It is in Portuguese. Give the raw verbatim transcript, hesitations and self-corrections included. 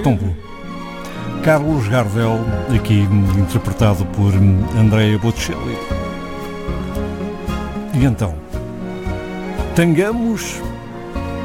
Tombo. Carlos Gardel, aqui interpretado por Andrea Bocelli. E então, tangamos